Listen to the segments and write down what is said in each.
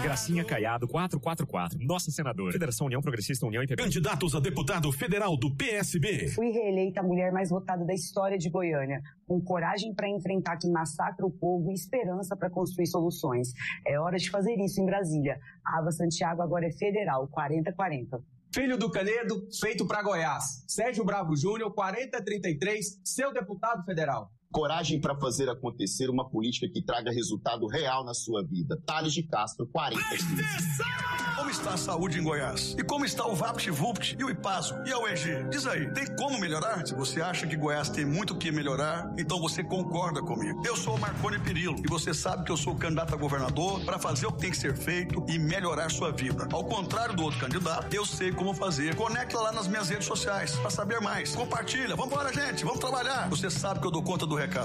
Gracinha Caiado, 444. Nossa senadora. Federação União Progressista, União e PB. Candidatos a deputado federal do PSB. Fui reeleita a mulher mais votada da história de Goiânia, com coragem para enfrentar quem massacra o povo e esperança para construir soluções. É hora de fazer isso em Brasília. A Ava Santiago agora é federal, 4040. Filho do Canedo, feito para Goiás. Sérgio Bravo Júnior, 4033, seu deputado federal. Coragem para fazer acontecer uma política que traga resultado real na sua vida. Thales de Castro, 4015. Como está a saúde em Goiás? E como está o VaptVupt e o IPASO e a UEG? Diz aí, tem como melhorar? Se você acha que Goiás tem muito o que melhorar, então você concorda comigo. Eu sou o Marconi Perillo e você sabe que eu sou candidato a governador para fazer o que tem que ser feito e melhorar sua vida. Ao contrário do outro candidato, eu sei como fazer. Conecta lá nas minhas redes sociais para saber mais. Compartilha. Vambora, gente. Vamos trabalhar. Você sabe que eu dou conta do recado.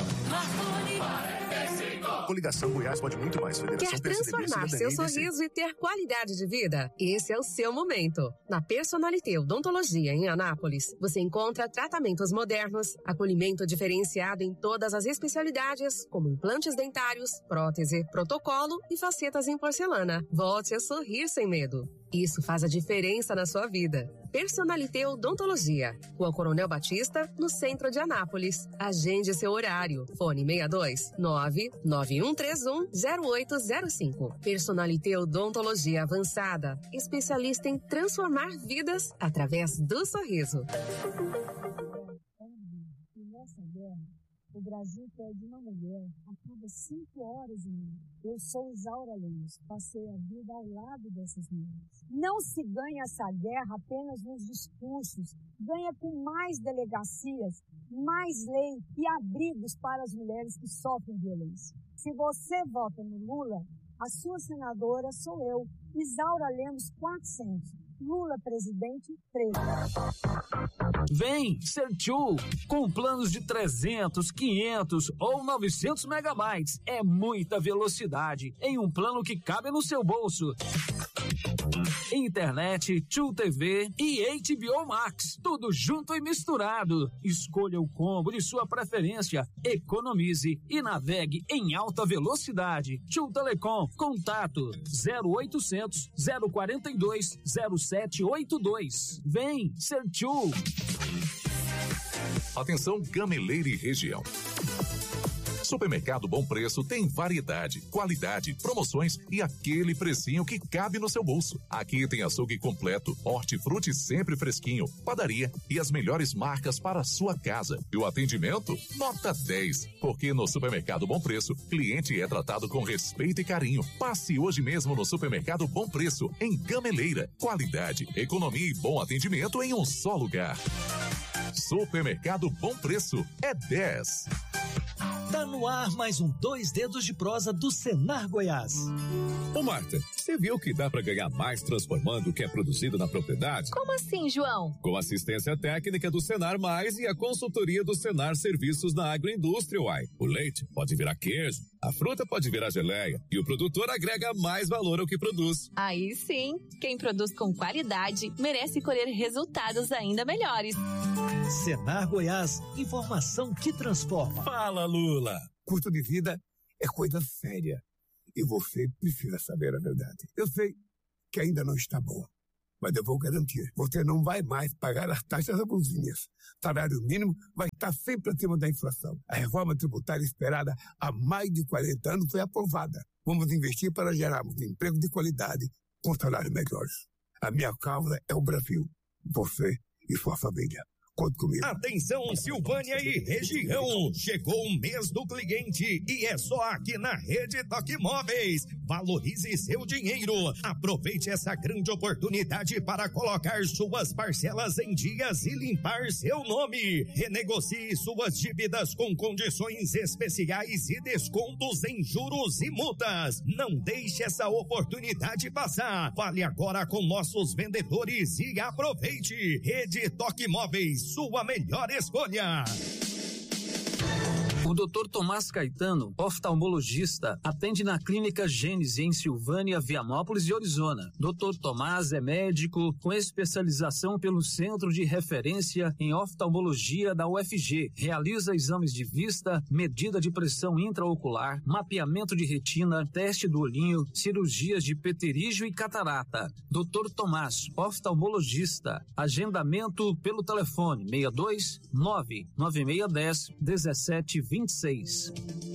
Coligação Goiás pode muito mais. Federação Quer transformar seu sorriso e ter qualidade de vida? Esse é o seu momento. Na Personalité Odontologia em Anápolis, você encontra tratamentos modernos, acolhimento diferenciado em todas as especialidades, como implantes dentários, prótese, protocolo e facetas em porcelana. Volte a sorrir sem medo. Isso faz a diferença na sua vida. Personalité Odontologia, Rua Coronel Batista, no centro de Anápolis. Agende seu horário. Fone 62-99131-0805. Personalité Odontologia Avançada, especialista em transformar vidas através do sorriso. Nessa guerra, o Brasil perde uma mulher a cada 5 horas e meia. Eu sou Isaura Lemos, passei a vida ao lado dessas mulheres. Não se ganha essa guerra apenas nos discursos, ganha com mais delegacias, mais lei e abrigos para as mulheres que sofrem violência. Se você vota no Lula, a sua senadora sou eu, Isaura Lemos 400. Lula presidente 13. Vem ser Tchu com planos de 300, 500 ou 900 megabytes. É muita velocidade em um plano que cabe no seu bolso. Internet, Tchu TV e HBO Max, tudo junto e misturado. Escolha o combo de sua preferência, economize e navegue em alta velocidade. Tchu Telecom, contato 0800 042 0782. Vem ser Tchu. Atenção Gameleira e região. Supermercado Bom Preço tem variedade, qualidade, promoções e aquele precinho que cabe no seu bolso. Aqui tem açougue completo, hortifruti sempre fresquinho, padaria e as melhores marcas para a sua casa. E o atendimento? Nota 10. Porque no Supermercado Bom Preço, cliente é tratado com respeito e carinho. Passe hoje mesmo no Supermercado Bom Preço, em Gameleira. Qualidade, economia e bom atendimento em um só lugar. Supermercado Bom Preço é 10. Tá no ar mais um 2 Dedos de Prosa do Senar Goiás. Ô Marta, você viu que dá pra ganhar mais transformando o que é produzido na propriedade? Como assim, João? Com assistência técnica do Senar Mais e a consultoria do Senar Serviços na Agroindústria, uai. O leite pode virar queijo, a fruta pode virar geleia e o produtor agrega mais valor ao que produz. Aí sim, quem produz com qualidade merece colher resultados ainda melhores. Senar Goiás, informação que transforma. Fala, Lula! Custo de vida é coisa séria e você precisa saber a verdade. Eu sei que ainda não está boa, mas eu vou garantir. Você não vai mais pagar as taxas abusinhas. Salário mínimo vai estar sempre acima da inflação. A reforma tributária esperada há mais de 40 anos foi aprovada. Vamos investir para gerarmos emprego de qualidade com salários melhores. A minha causa é o Brasil. Você e sua família. Conte comigo. Atenção, Silvânia e região. Chegou o mês do cliente e é só aqui na Rede Toque Móveis. Valorize seu dinheiro. Aproveite essa grande oportunidade para colocar suas parcelas em dias e limpar seu nome. Renegocie suas dívidas com condições especiais e descontos em juros e multas. Não deixe essa oportunidade passar. Fale agora com nossos vendedores e aproveite. Rede Toque Móveis, sua melhor escolha. O Dr. Tomás Caetano, oftalmologista, atende na Clínica Gênese em Silvânia, Vianópolis e Orizona. Dr. Tomás é médico com especialização pelo Centro de Referência em Oftalmologia da UFG. Realiza exames de vista, medida de pressão intraocular, mapeamento de retina, teste do olhinho, cirurgias de pterígio e catarata. Dr. Tomás, oftalmologista. Agendamento pelo telefone 62 99610 1726.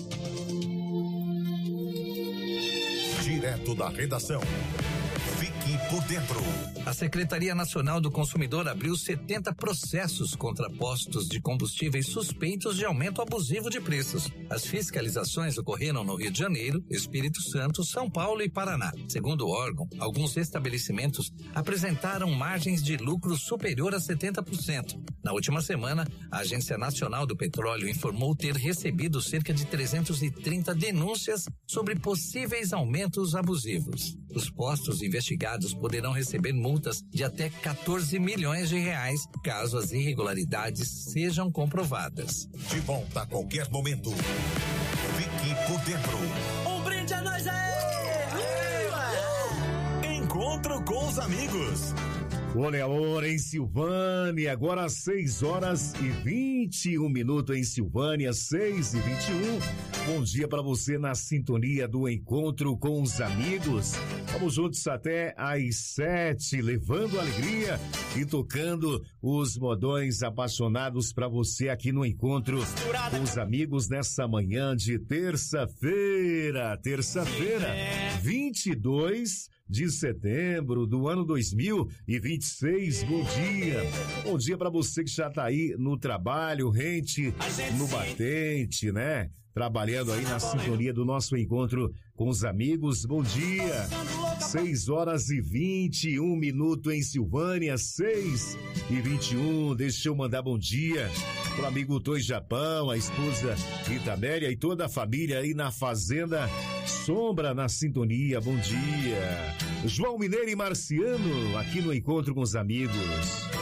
Direto da redação. Fique por dentro. A Secretaria Nacional do Consumidor abriu 70 processos contra postos de combustíveis suspeitos de aumento abusivo de preços. As fiscalizações ocorreram no Rio de Janeiro, Espírito Santo, São Paulo e Paraná. Segundo o órgão, alguns estabelecimentos apresentaram margens de lucro superior a 70%. Na última semana, a Agência Nacional do Petróleo informou ter recebido cerca de 330 denúncias sobre possíveis aumentos abusivos. Os postos investigados poderão receber multas de até 14 milhões de reais, caso as irregularidades sejam comprovadas. De volta a qualquer momento. Fique por dentro. Um brinde a nós aí! Encontro com os amigos. Olha a hora em Silvânia, agora 6h21 em Silvânia, 6h21. Bom dia para você na sintonia do Encontro com os Amigos. Vamos juntos até às 7, levando alegria e tocando os modões apaixonados para você aqui no Encontro com os Amigos nessa manhã de terça-feira, 22 de setembro do ano 2026. Bom dia. Bom dia para você que já tá aí no trabalho, rente no batente, né? Trabalhando aí na sintonia do nosso Encontro com os Amigos. Bom dia. 6h21 em Silvânia, 6h21. Deixa eu mandar bom dia pro amigo Toi Japão, a esposa Itamélia e toda a família aí na Fazenda Sombra na sintonia. Bom dia. João Mineiro e Marciano aqui no Encontro com os Amigos.